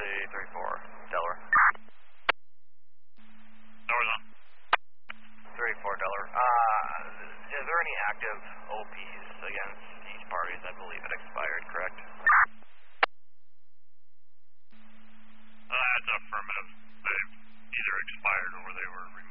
Charlie 34, Delaware. Doors on. 34, Delaware. Is there any active OPs against these parties? I believe it expired, correct? That's affirmative.